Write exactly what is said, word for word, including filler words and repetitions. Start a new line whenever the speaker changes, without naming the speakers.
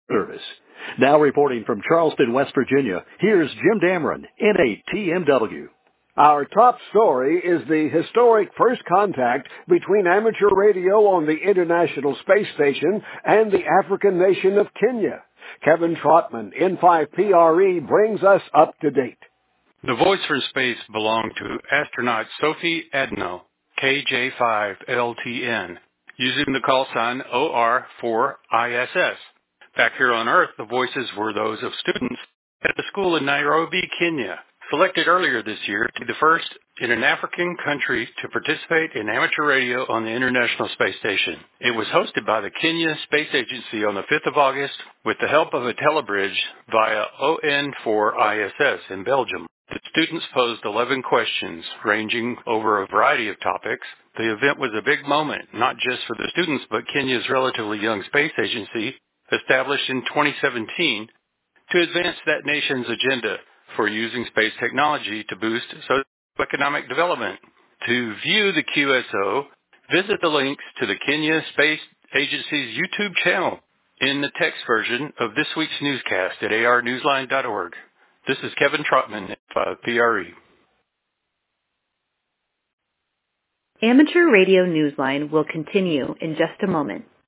service. Now reporting from Charleston, West Virginia, here's Jim Dameron, N eight T M W.
Our top story is the historic first contact between amateur radio on the International Space Station and the African nation of Kenya. Kevin Trotman, N five P R E, brings us up to date.
The voice for space belonged to astronaut Sophie Adno, K J five L T N, using the call sign O R four I S S. Back here on Earth, the voices were those of students at a school in Nairobi, Kenya, selected earlier this year to be the first in an African country to participate in amateur radio on the International Space Station. It was hosted by the Kenya Space Agency on the fifth of August with the help of a telebridge via O N four I S S in Belgium. The students posed eleven questions ranging over a variety of topics. The event was a big moment, not just for the students, but Kenya's relatively young space agency, established in twenty seventeen, to advance that nation's agenda for using space technology to boost socioeconomic development. To view the Q S O, visit the links to the Kenya Space Agency's YouTube channel in the text version of this week's newscast at A R newsline dot org. This is Kevin Trotman, N five P R E.
Amateur Radio Newsline will continue in just a moment.